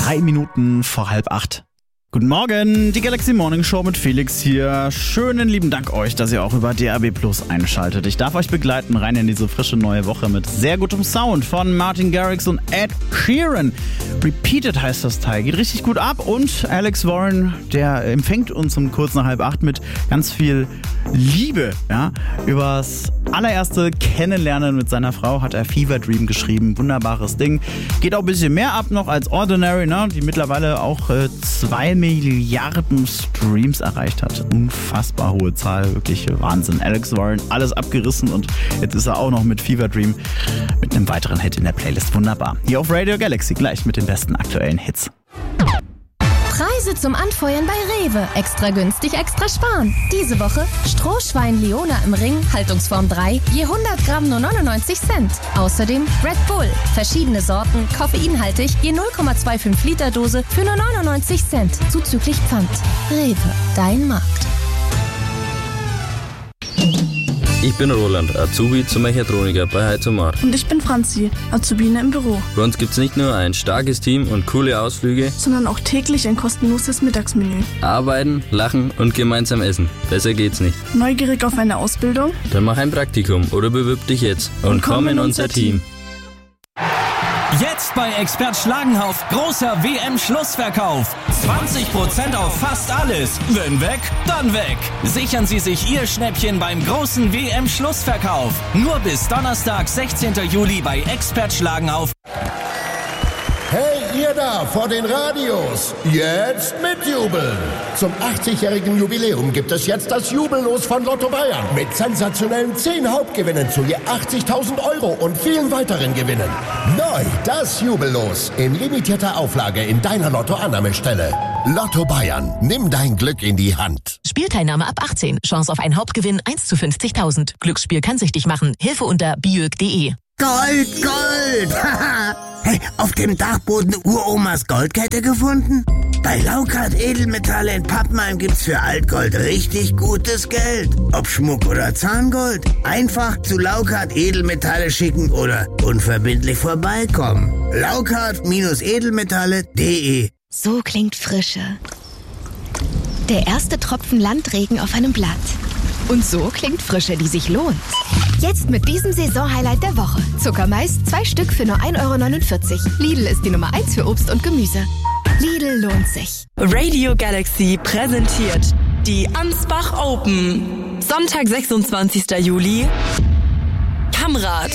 3 Minuten vor 7:30. Guten Morgen, die Galaxy Morning Show mit Felix hier. Schönen lieben Dank euch, dass ihr auch über DAB+ einschaltet. Ich darf euch begleiten rein in diese frische neue Woche mit sehr gutem Sound von Martin Garrix und Ed Sheeran. Repeated heißt das Teil, geht richtig gut ab und Alex Warren, der empfängt uns um kurz nach 7:30 mit ganz viel Liebe. Ja? Übers allererste Kennenlernen mit seiner Frau hat er Fever Dream geschrieben. Wunderbares Ding. Geht auch ein bisschen mehr ab noch als Ordinary, ne? Die mittlerweile auch 2 Milliarden Streams erreicht hat. Unfassbar hohe Zahl, wirklich Wahnsinn. Alex Warren, alles abgerissen und jetzt ist er auch noch mit Fever Dream mit einem weiteren Hit in der Playlist. Wunderbar. Hier auf Radio Galaxy gleich mit den besten aktuellen Hits. Preise zum Anfeuern bei Rewe. Extra günstig, extra sparen. Diese Woche Strohschwein Leona im Ring, Haltungsform 3, je 100 Gramm nur 99 Cent. Außerdem Red Bull, verschiedene Sorten, koffeinhaltig, je 0,25 Liter Dose für nur 99 Cent, zuzüglich Pfand. Rewe, dein Markt. Ich bin Roland, Azubi zum Mechatroniker bei Heizomar. Und ich bin Franzi, Azubine im Büro. Bei uns gibt's nicht nur ein starkes Team und coole Ausflüge, sondern auch täglich ein kostenloses Mittagsmenü. Arbeiten, lachen und gemeinsam essen. Besser geht's nicht. Neugierig auf eine Ausbildung? Dann mach ein Praktikum oder bewirb dich jetzt und komm in unser Team. Jetzt bei Expert Schlagenhauf großer WM-Schlussverkauf. 20% auf fast alles. Wenn weg, dann weg. Sichern Sie sich Ihr Schnäppchen beim großen WM-Schlussverkauf. Nur bis Donnerstag, 16. Juli bei Expert Schlagenhauf. Hey, ihr da vor den Radios, jetzt mitjubeln! Zum 80-jährigen Jubiläum gibt es jetzt das Jubellos von Lotto Bayern mit sensationellen 10 Hauptgewinnen zu je 80.000 € und vielen weiteren Gewinnen. Neu das Jubellos in limitierter Auflage in deiner Lotto-Annahmestelle. Lotto Bayern, nimm dein Glück in die Hand. Spielteilnahme ab 18. Chance auf einen Hauptgewinn 1 zu 50.000. Glücksspiel kann süchtig machen. Hilfe unter biög.de. Gold, Gold! Hey, auf dem Dachboden Uromas Goldkette gefunden? Bei Laukart Edelmetalle in Pappenheim gibt's für Altgold richtig gutes Geld. Ob Schmuck oder Zahngold. Einfach zu Laukart Edelmetalle schicken oder unverbindlich vorbeikommen. Laukart-edelmetalle.de. So klingt Frische. Der erste Tropfen Landregen auf einem Blatt. Und so klingt Frische, die sich lohnt. Jetzt mit diesem Saisonhighlight der Woche. Zuckermais, 2 Stück für nur 1,49 €. Lidl ist die Nummer 1 für Obst und Gemüse. Lidl lohnt sich. Radio Galaxy präsentiert die Ansbach Open. Sonntag, 26. Juli. Kamrat.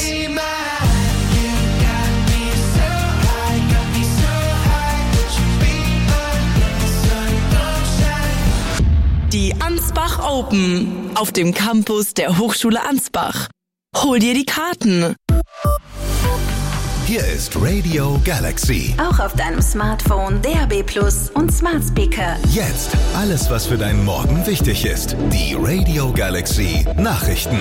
Die Ansbach Open auf dem Campus der Hochschule Ansbach. Hol dir die Karten. Hier ist Radio Galaxy. Auch auf deinem Smartphone, DAB+ und Smart Speaker. Jetzt alles, was für deinen Morgen wichtig ist. Die Radio Galaxy Nachrichten.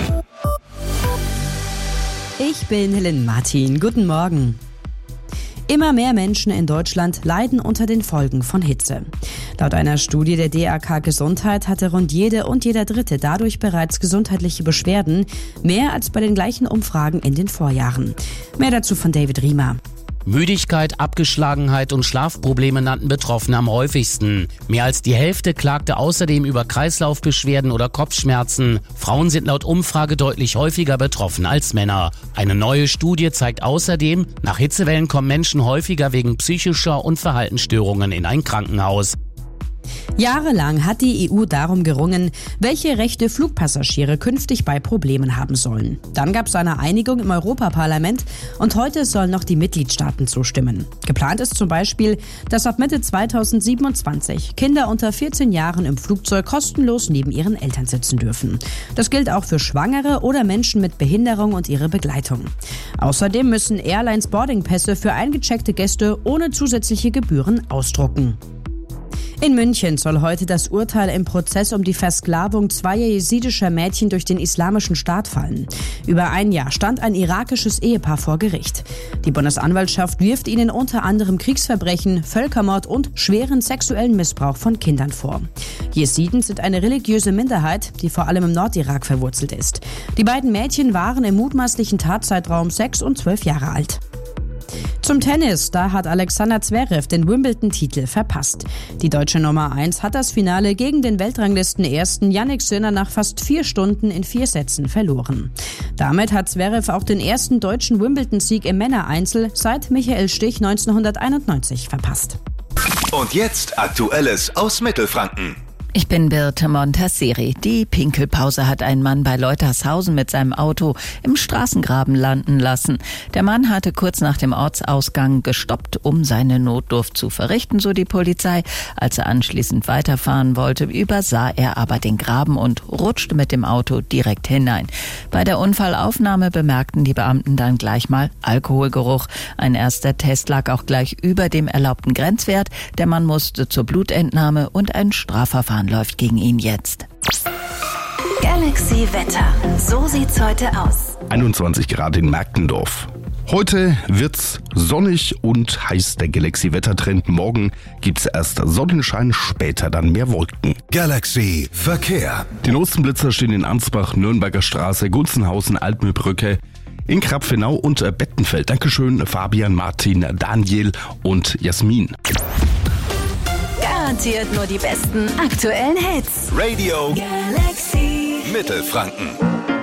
Ich bin Helen Martin. Guten Morgen. Immer mehr Menschen in Deutschland leiden unter den Folgen von Hitze. Laut einer Studie der DAK Gesundheit hatte rund jede und jeder Dritte dadurch bereits gesundheitliche Beschwerden, mehr als bei den gleichen Umfragen in den Vorjahren. Mehr dazu von David Riemer. Müdigkeit, Abgeschlagenheit und Schlafprobleme nannten Betroffene am häufigsten. Mehr als die Hälfte klagte außerdem über Kreislaufbeschwerden oder Kopfschmerzen. Frauen sind laut Umfrage deutlich häufiger betroffen als Männer. Eine neue Studie zeigt außerdem, nach Hitzewellen kommen Menschen häufiger wegen psychischer und Verhaltensstörungen in ein Krankenhaus. Jahrelang hat die EU darum gerungen, welche Rechte Flugpassagiere künftig bei Problemen haben sollen. Dann gab es eine Einigung im Europaparlament und heute sollen noch die Mitgliedstaaten zustimmen. Geplant ist zum Beispiel, dass ab Mitte 2027 Kinder unter 14 Jahren im Flugzeug kostenlos neben ihren Eltern sitzen dürfen. Das gilt auch für Schwangere oder Menschen mit Behinderung und ihre Begleitung. Außerdem müssen Airlines Boardingpässe für eingecheckte Gäste ohne zusätzliche Gebühren ausdrucken. In München soll heute das Urteil im Prozess um die Versklavung zweier jesidischer Mädchen durch den Islamischen Staat fallen. Über ein Jahr stand ein irakisches Ehepaar vor Gericht. Die Bundesanwaltschaft wirft ihnen unter anderem Kriegsverbrechen, Völkermord und schweren sexuellen Missbrauch von Kindern vor. Jesiden sind eine religiöse Minderheit, die vor allem im Nordirak verwurzelt ist. Die beiden Mädchen waren im mutmaßlichen Tatzeitraum 6 und 12 Jahre alt. Zum Tennis, da hat Alexander Zverev den Wimbledon-Titel verpasst. Die deutsche Nummer 1 hat das Finale gegen den Weltranglisten-Ersten Jannik Sinner nach fast 4 Stunden in 4 Sätzen verloren. Damit hat Zverev auch den ersten deutschen Wimbledon-Sieg im Männereinzel seit Michael Stich 1991 verpasst. Und jetzt Aktuelles aus Mittelfranken. Ich bin Birte Montasseri. Die Pinkelpause hat ein Mann bei Leutershausen mit seinem Auto im Straßengraben landen lassen. Der Mann hatte kurz nach dem Ortsausgang gestoppt, um seine Notdurft zu verrichten, so die Polizei. Als er anschließend weiterfahren wollte, übersah er aber den Graben und rutschte mit dem Auto direkt hinein. Bei der Unfallaufnahme bemerkten die Beamten dann gleich mal Alkoholgeruch. Ein erster Test lag auch gleich über dem erlaubten Grenzwert. Der Mann musste zur Blutentnahme und ein Strafverfahren läuft gegen ihn jetzt. Galaxy Wetter. So sieht's heute aus. 21 Grad in Marktendorf. Heute wird's sonnig und heiß, der Galaxy-Wettertrend. Morgen gibt's erst Sonnenschein, später dann mehr Wolken. Galaxy Verkehr. Die neuesten Blitzer stehen in Ansbach, Nürnberger Straße, Gunzenhausen, Altmühlbrücke, in Krapfenau und Bettenfeld. Dankeschön, Fabian, Martin, Daniel und Jasmin. Garantiert nur die besten aktuellen Hits. Radio Galaxy Mittelfranken.